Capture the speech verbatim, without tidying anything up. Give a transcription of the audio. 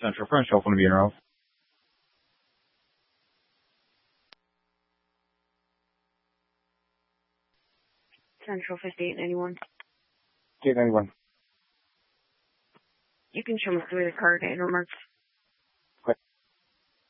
Central French, hopefully be in Ralph. Central fifty-eight ninety-one. eight ninety-one. You can show me through the card and remarks.